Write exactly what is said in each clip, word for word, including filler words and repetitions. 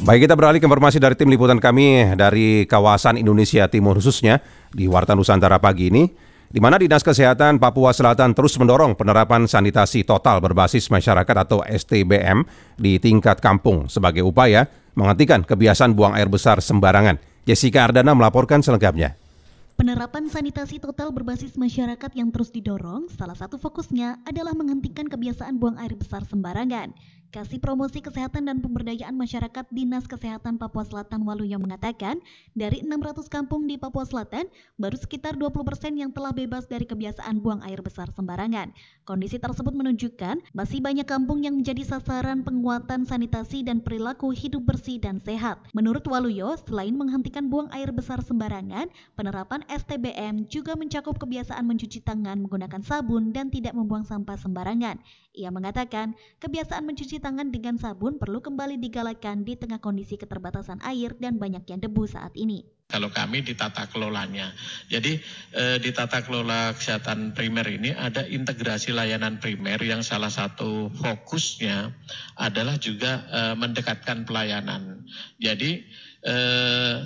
Baik, kita beralih ke informasi dari tim liputan kami dari kawasan Indonesia Timur khususnya di Warta Nusantara pagi ini, di mana Dinas Kesehatan Papua Selatan terus mendorong penerapan sanitasi total berbasis masyarakat atau S T B M di tingkat kampung sebagai upaya menghentikan kebiasaan buang air besar sembarangan. Jessica Ardana melaporkan selengkapnya. Penerapan sanitasi total berbasis masyarakat yang terus didorong, salah satu fokusnya adalah menghentikan kebiasaan buang air besar sembarangan. Kasih Promosi Kesehatan dan Pemberdayaan Masyarakat Dinas Kesehatan Papua Selatan Waluyo mengatakan, dari enam ratus kampung di Papua Selatan, baru sekitar dua puluh persen yang telah bebas dari kebiasaan buang air besar sembarangan. Kondisi tersebut menunjukkan masih banyak kampung yang menjadi sasaran penguatan sanitasi dan perilaku hidup bersih dan sehat. Menurut Waluyo, selain menghentikan buang air besar sembarangan, penerapan S T B M juga mencakup kebiasaan mencuci tangan menggunakan sabun dan tidak membuang sampah sembarangan. Ia mengatakan, kebiasaan mencuci tangan dengan sabun perlu kembali digalakkan di tengah kondisi keterbatasan air dan banyaknya debu saat ini. Kalau kami di tata kelolanya, jadi eh, di tata kelola kesehatan primer ini ada integrasi layanan primer yang salah satu fokusnya adalah juga eh, mendekatkan pelayanan. Jadi eh,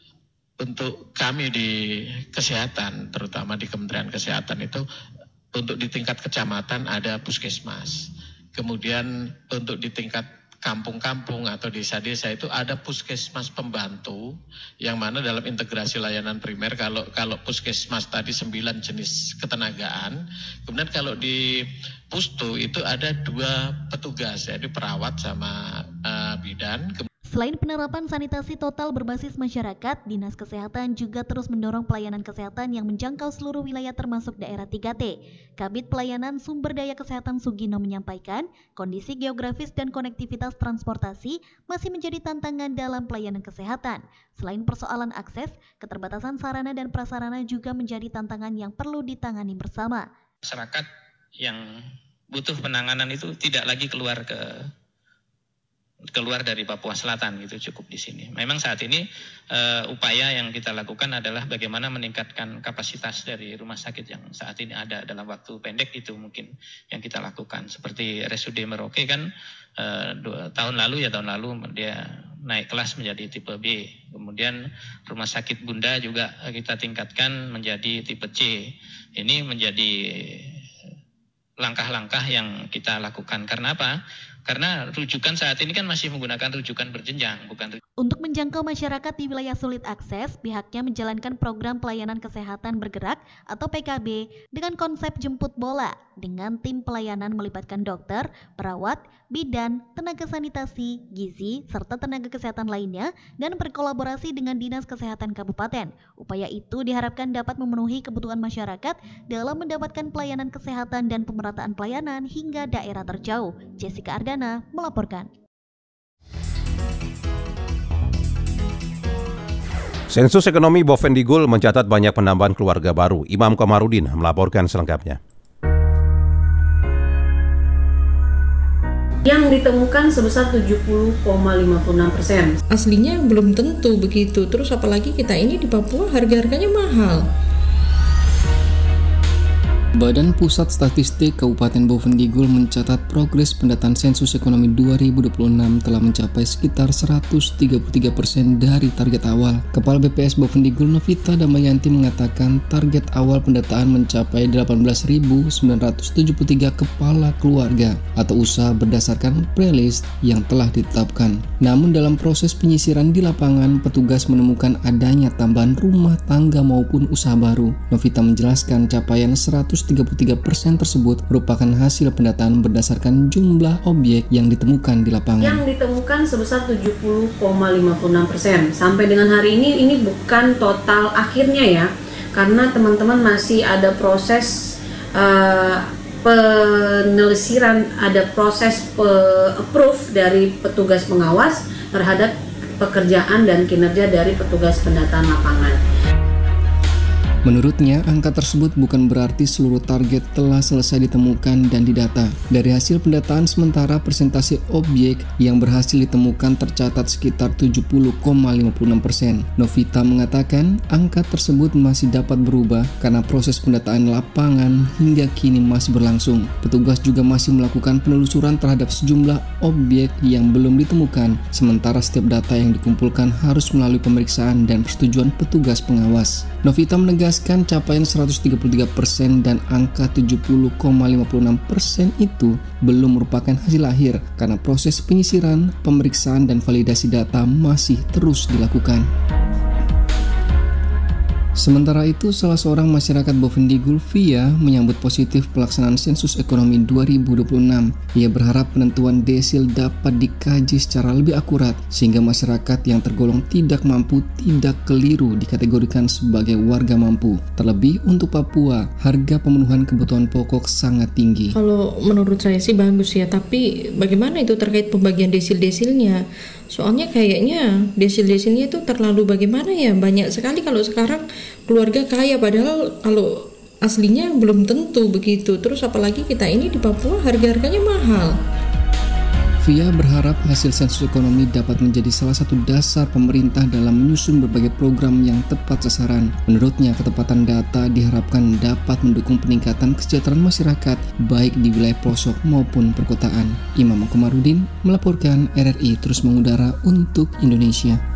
untuk kami di kesehatan, terutama di Kementerian Kesehatan itu, untuk di tingkat kecamatan ada puskesmas. Kemudian untuk di tingkat kampung-kampung atau desa-desa itu ada puskesmas pembantu, yang mana dalam integrasi layanan primer, kalau kalau puskesmas tadi sembilan jenis ketenagaan, kemudian kalau di pustu itu ada dua petugas, yaitu perawat sama uh, bidan. Selain penerapan sanitasi total berbasis masyarakat, Dinas Kesehatan juga terus mendorong pelayanan kesehatan yang menjangkau seluruh wilayah termasuk daerah tiga T. Kabid Pelayanan Sumber Daya Kesehatan Sugino menyampaikan, kondisi geografis dan konektivitas transportasi masih menjadi tantangan dalam pelayanan kesehatan. Selain persoalan akses, keterbatasan sarana dan prasarana juga menjadi tantangan yang perlu ditangani bersama. Masyarakat yang butuh penanganan itu tidak lagi keluar ke keluar dari Papua Selatan, gitu, cukup di sini. Memang saat ini uh, upaya yang kita lakukan adalah bagaimana meningkatkan kapasitas dari rumah sakit yang saat ini ada dalam waktu pendek, itu mungkin yang kita lakukan. Seperti R S U D Merauke kan uh, dua, tahun lalu ya tahun lalu dia naik kelas menjadi tipe B. Kemudian rumah sakit Bunda juga kita tingkatkan menjadi tipe C. Ini menjadi langkah-langkah yang kita lakukan. Karena apa? Karena rujukan saat ini kan masih menggunakan rujukan berjenjang, bukan rujukan. Untuk menjangkau masyarakat di wilayah sulit akses, pihaknya menjalankan program pelayanan kesehatan bergerak atau P K B dengan konsep jemput bola, dengan tim pelayanan melibatkan dokter, perawat, bidan, tenaga sanitasi, gizi, serta tenaga kesehatan lainnya, dan berkolaborasi dengan Dinas Kesehatan Kabupaten. Upaya itu diharapkan dapat memenuhi kebutuhan masyarakat dalam mendapatkan pelayanan kesehatan dan pemerataan pelayanan hingga daerah terjauh. Jessica Ardana melaporkan. Sensus Ekonomi Bovendigul mencatat banyak penambahan keluarga baru. Imam Komarudin melaporkan selengkapnya. Yang ditemukan sebesar tujuh puluh koma lima puluh enam persen. Aslinya belum tentu begitu. Terus apalagi kita ini di Papua harga-harganya mahal. Badan Pusat Statistik Kabupaten Bovendigul mencatat progres pendataan sensus ekonomi dua ribu dua puluh enam telah mencapai sekitar seratus tiga puluh tiga persen dari target awal. Kepala B P S Bovendigul Novita Damayanti mengatakan target awal pendataan mencapai delapan belas ribu sembilan ratus tujuh puluh tiga kepala keluarga atau usaha berdasarkan prelist yang telah ditetapkan. Namun dalam proses penyisiran di lapangan, petugas menemukan adanya tambahan rumah tangga maupun usaha baru. Novita menjelaskan capaian seratus tiga puluh tiga persen tersebut merupakan hasil pendataan berdasarkan jumlah objek yang ditemukan di lapangan. Yang ditemukan sebesar tujuh puluh koma lima puluh enam persen. Sampai dengan hari ini, ini bukan total akhirnya ya, karena teman-teman masih ada proses uh, penelitian, ada proses approve dari petugas pengawas terhadap pekerjaan dan kinerja dari petugas pendataan lapangan. Menurutnya, angka tersebut bukan berarti seluruh target telah selesai ditemukan dan didata. Dari hasil pendataan sementara, persentase objek yang berhasil ditemukan tercatat sekitar tujuh puluh koma lima puluh enam persen. Novita mengatakan, angka tersebut masih dapat berubah karena proses pendataan lapangan hingga kini masih berlangsung. Petugas juga masih melakukan penelusuran terhadap sejumlah objek yang belum ditemukan, sementara setiap data yang dikumpulkan harus melalui pemeriksaan dan persetujuan petugas pengawas. Novita menegaskan capaian seratus tiga puluh tiga persen dan angka tujuh puluh koma lima puluh enam persen itu belum merupakan hasil akhir karena proses penyisiran, pemeriksaan, dan validasi data masih terus dilakukan. Sementara itu, salah seorang masyarakat Bovendigul, Via, menyambut positif pelaksanaan sensus ekonomi dua ribu dua puluh enam. Ia berharap penentuan desil dapat dikaji secara lebih akurat sehingga masyarakat yang tergolong tidak mampu tidak keliru dikategorikan sebagai warga mampu. Terlebih untuk Papua, harga pemenuhan kebutuhan pokok sangat tinggi. Kalau menurut saya sih bagus ya, tapi bagaimana itu terkait pembagian desil-desilnya? Soalnya kayaknya desil-desilnya itu terlalu bagaimana ya, banyak sekali kalau sekarang keluarga kaya padahal kalau aslinya belum tentu begitu. Terus apalagi kita ini di Papua harga-harganya mahal. Via berharap hasil sensus ekonomi dapat menjadi salah satu dasar pemerintah dalam menyusun berbagai program yang tepat sasaran. Menurutnya, ketepatan data diharapkan dapat mendukung peningkatan kesejahteraan masyarakat baik di wilayah pelosok maupun perkotaan. Imam Komarudin melaporkan, R R I terus mengudara untuk Indonesia.